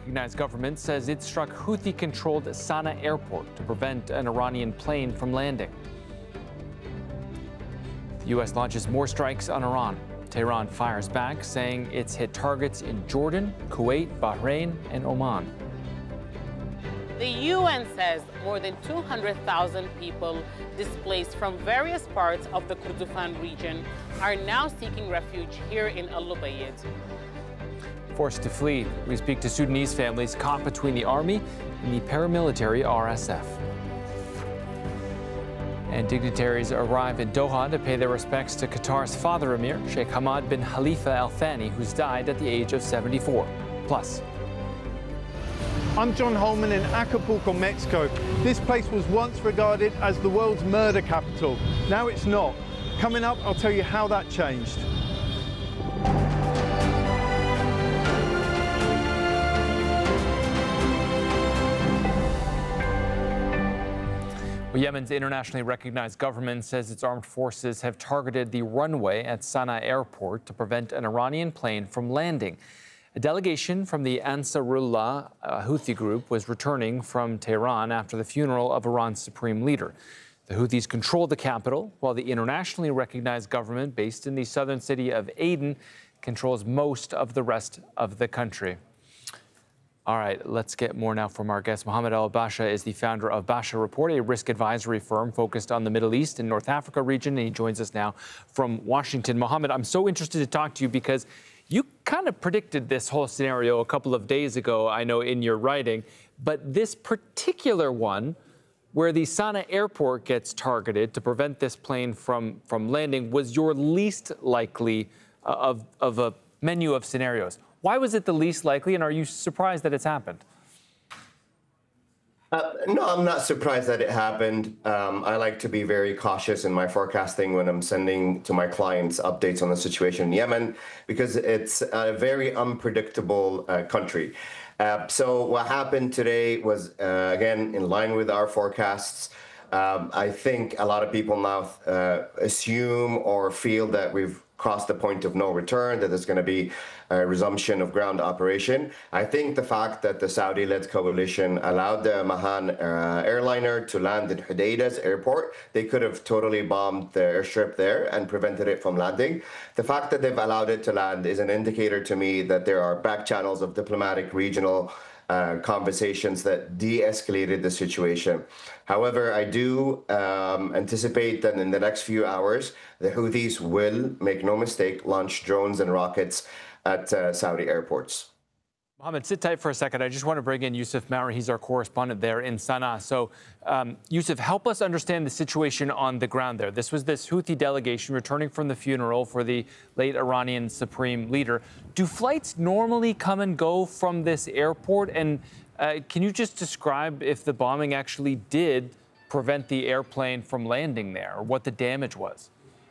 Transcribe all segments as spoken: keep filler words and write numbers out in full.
recognized government says it struck Houthi-controlled Sana'a airport to prevent an Iranian plane from landing. The U S launches more strikes on Iran. Tehran fires back, saying it's hit targets in Jordan, Kuwait, Bahrain, and Oman. The U N says more than two hundred thousand people displaced from various parts of the Kordofan region are now seeking refuge here in Al-Lubayid. Forced to flee, we speak to Sudanese families caught between the army and the paramilitary R S F. And dignitaries arrive in Doha to pay their respects to Qatar's father Emir, Sheikh Hamad bin Khalifa Al Thani, who's died at the age of seventy-four. Plus, I'm John Holman in Acapulco, Mexico. This place was once regarded as the world's murder capital. Now it's not. Coming up, I'll tell you how that changed. Well, Yemen's internationally recognized government says its armed forces have targeted the runway at Sana'a airport to prevent an Iranian plane from landing. A delegation from the Ansarullah uh, Houthi group was returning from Tehran after the funeral of Iran's supreme leader. The Houthis control the capital, while the internationally recognized government based in the southern city of Aden controls most of the rest of the country. All right, let's get more now from our guest. Mohammed Al-Basha is the founder of Basha Report, a risk advisory firm focused on the Middle East and North Africa region, and he joins us now from Washington. Mohammed, I'm so interested to talk to you because you kind of predicted this whole scenario a couple of days ago, I know, in your writing, but this particular one, where the Sana'a airport gets targeted to prevent this plane from, from landing, was your least likely uh, of, of a menu of scenarios. Why was it the least likely, and are you surprised that it's happened? Uh, no, I'm not surprised that it happened. Um, I like to be very cautious in my forecasting when I'm sending to my clients updates on the situation in Yemen, because it's a very unpredictable uh, country. Uh, so what happened today was, uh, again, in line with our forecasts. Um, I think a lot of people now uh, assume or feel that we've crossed the point of no return, that there's going to be a resumption of ground operation. I think the fact that the Saudi-led coalition allowed the Mahan uh, airliner to land in Hodeida's airport, they could have totally bombed the airstrip there and prevented it from landing. The fact that they've allowed it to land is an indicator to me that there are back channels of diplomatic regional Uh, conversations that de-escalated the situation. However, I do um, anticipate that in the next few hours, the Houthis will, make no mistake, launch drones and rockets at uh, Saudi airports. Mohammed, sit tight for a second. I just want to bring in Yusuf Mowry. He's our correspondent there in Sana'a. So, um, Yusuf, help us understand the situation on the ground there. This was this Houthi delegation returning from the funeral for the late Iranian supreme leader. Do flights normally come and go from this airport? And uh, can you just describe if the bombing actually did prevent the airplane from landing there, or what the damage was?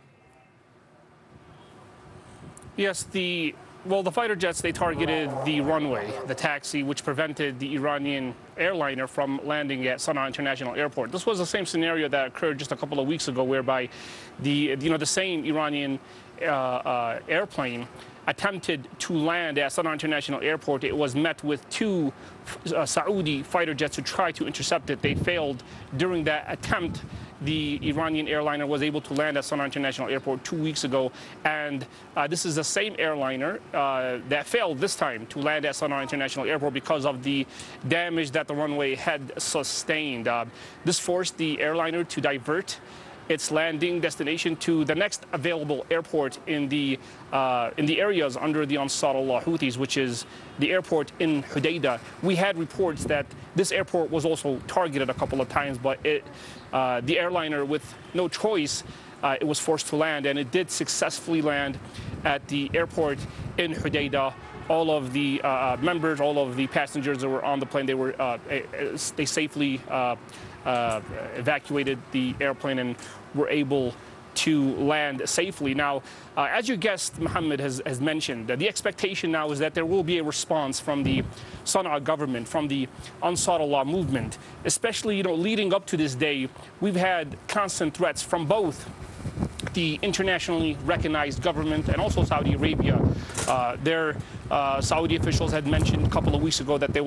Yes, the Well, the fighter jets, they targeted the runway, the taxi, which prevented the Iranian airliner from landing at Sana'a International Airport. This was the same scenario that occurred just a couple of weeks ago, whereby the, you know, the same Iranian uh, uh, airplane attempted to land at Sana'a International Airport. It was met with two uh, Saudi fighter jets who tried to intercept it. They failed. During that attempt, the Iranian airliner was able to land at Sana'a International Airport two weeks ago. And uh, this is the same airliner uh, that failed this time to land at Sana'a International Airport because of the damage that the runway had sustained. Uh, this forced the airliner to divert its landing destination to the next available airport in the uh, in the areas under the Ansarullah Houthis, which is the airport in Hodeida. We had reports that this airport was also targeted a couple of times, but it, uh, the airliner, with no choice, uh, it was forced to land, and it did successfully land at the airport in Hodeida. All of the uh, members, all of the passengers that were on the plane, they were uh, they safely uh, uh, evacuated the airplane and were able to land safely. Now, uh, as your guest, Mohammed, has, has mentioned, uh, the expectation now is that there will be a response from the Sana'a government, from the Ansarullah movement, especially, you know, leading up to this day. We've had constant threats from both the internationally recognized government and also Saudi Arabia. Uh, their uh, Saudi officials had mentioned a couple of weeks ago that they